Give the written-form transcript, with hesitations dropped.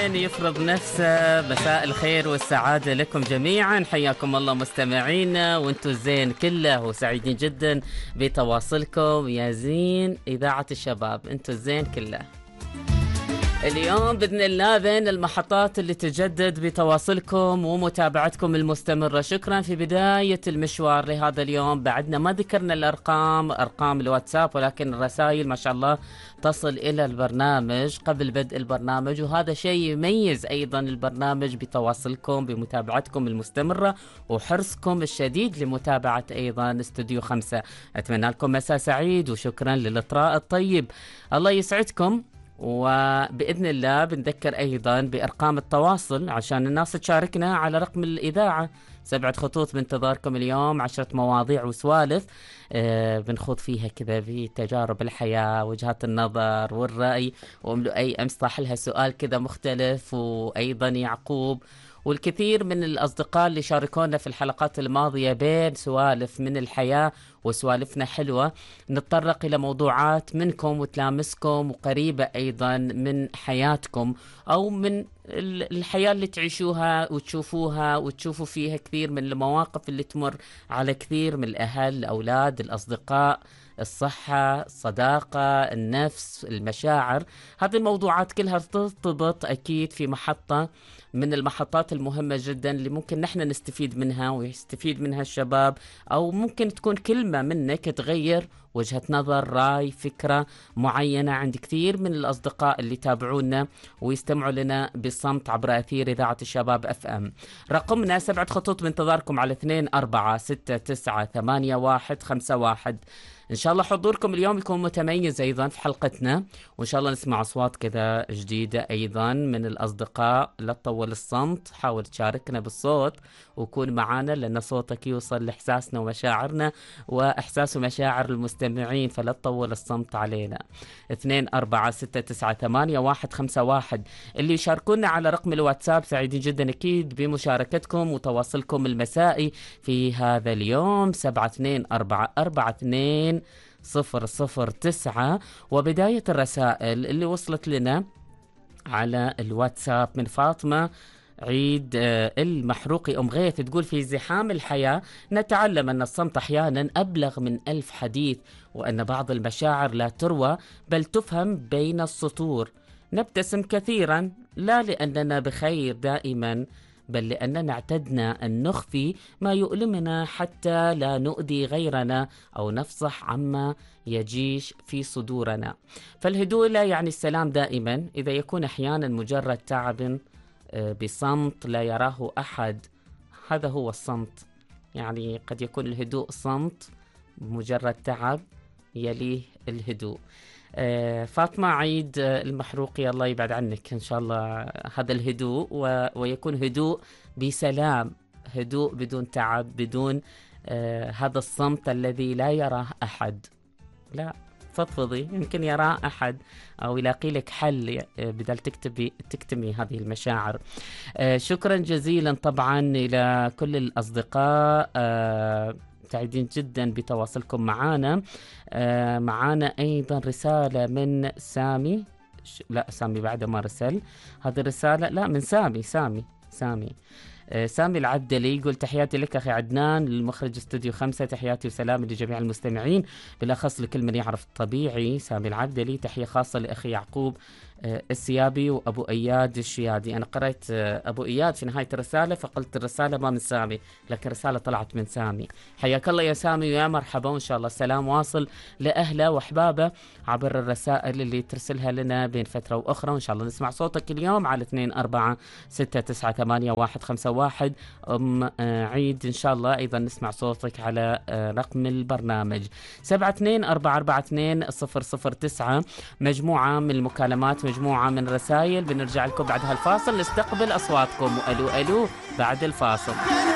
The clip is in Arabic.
يفرض نفسه. مساء الخير والسعادة لكم جميعا، حياكم الله مستمعينا وانتم الزين كله، وسعيدين جدا بتواصلكم يا زين إذاعة الشباب، انتم الزين كله. اليوم بإذن الله بين المحطات اللي تجدد بتواصلكم ومتابعتكم المستمرة. شكرا في بداية المشوار لهذا اليوم. بعدنا ما ذكرنا الأرقام، أرقام الواتساب، ولكن الرسائل ما شاء الله تصل إلى البرنامج قبل بدء البرنامج، وهذا شيء يميز أيضا البرنامج بتواصلكم بمتابعتكم المستمرة وحرصكم الشديد لمتابعة أيضا استوديو 5. أتمنى لكم مساء سعيد وشكرا للإطراء الطيب، الله يسعدكم. وبإذن الله بنذكر أيضا بأرقام التواصل عشان الناس تشاركنا على رقم الإذاعة. 7 خطوط بانتظاركم اليوم، 10 مواضيع وسوالف بنخوض فيها كذا بتجارب الحياة، وجهات النظر والرأي، أي أمس طاح لها سؤال كذا مختلف، وأيضا يعقوب والكثير من الأصدقاء اللي شاركونا في الحلقات الماضية بين سوالف من الحياة وسوالفنا حلوة، نتطرق إلى موضوعات منكم وتلامسكم وقريبة أيضا من حياتكم أو من الحياة اللي تعيشوها وتشوفوها وتشوفوا فيها كثير من المواقف اللي تمر على كثير من الأهل، الأولاد، الأصدقاء، الصحة، الصداقة، النفس، المشاعر. هذه الموضوعات كلها ترتبط أكيد في محطة من المحطات المهمة جدا اللي ممكن نحن نستفيد منها ويستفيد منها الشباب، أو ممكن تكون كلمة منك تغير وجهة نظر، رأي، فكرة معينة عند كثير من الأصدقاء اللي يتابعونا ويستمعوا لنا بالصمت عبر أثير إذاعة الشباب FM. رقمنا 7 خطوط بانتظاركم على 24698151. إن شاء الله حضوركم اليوم يكون متميز أيضا في حلقتنا، وإن شاء الله نسمع أصوات كذا جديدة أيضا من الأصدقاء. لا تطول الصمت، حاول تشاركنا بالصوت وكون معنا، لأن صوتك يوصل لإحساسنا ومشاعرنا وإحساس ومشاعر المستمعين، فلا تطول الصمت علينا. 24698151. اللي يشاركونا على رقم الواتساب سعيدين جدا أكيد بمشاركتكم وتواصلكم المسائي في هذا اليوم. 72442009. وبداية الرسائل اللي وصلت لنا على الواتساب من فاطمة عيد المحروقي أم غيث، تقول: في زحام الحياة نتعلم أن الصمت أحيانا أبلغ من 1000 حديث، وأن بعض المشاعر لا تروى بل تفهم بين السطور. نبتسم كثيرا لا لأننا بخير دائما، بل لأننا اعتدنا أن نخفي ما يؤلمنا حتى لا نؤذي غيرنا أو نفصح عما يجيش في صدورنا. فالهدوء لا يعني السلام دائما، إذا يكون أحيانا مجرد تعب بصمت لا يراه أحد، هذا هو الصمت. يعني قد يكون الهدوء صمت، مجرد تعب يليه الهدوء. فاطمة عيد المحروقي، الله يبعد عنك إن شاء الله هذا الهدوء، ويكون هدوء بسلام، هدوء بدون تعب، بدون هذا الصمت الذي لا يراه أحد. لا، فضفضي، يمكن يراه أحد أو يلاقي لك حل بدل تكتمي هذه المشاعر. شكرا جزيلا طبعا إلى كل الأصدقاء، سعيدين جدا بتواصلكم معنا. معنا أيضا رسالة من سامي، لا سامي بعد ما رسل هذه الرسالة، لا من سامي العبدلي، يقول: تحياتي لك أخي عدنان، للمخرج استوديو 5، تحياتي وسلامي لجميع المستمعين، بالأخص لكل من يعرف الطبيعي سامي العبدلي. تحية خاصة لأخي يعقوب السيابي وأبو إياد الشيادي. أنا قرأت أبو إياد في نهاية الرسالة فقلت الرسالة ما من سامي، لكن الرسالة طلعت من سامي. حياك الله يا سامي ويا مرحبا، وإن شاء الله السلام واصل لأهله وأحبابه عبر الرسائل اللي ترسلها لنا بين فترة وأخرى، وإن شاء الله نسمع صوتك اليوم على 24698151. عيد إن شاء الله أيضا نسمع صوتك على رقم البرنامج 72442009. مجموعة من المكالمات، مجموعة من رسائل، بنرجع لكم بعد هالفاصل نستقبل أصواتكم. ألو بعد الفاصل.